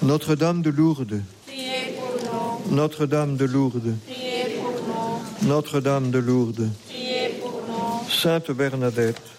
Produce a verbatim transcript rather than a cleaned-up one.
Notre-Dame de Lourdes, priez pour nous. Notre-Dame de Lourdes, Priez pour nous. Notre-Dame de Lourdes, Priez pour nous. Sainte Bernadette,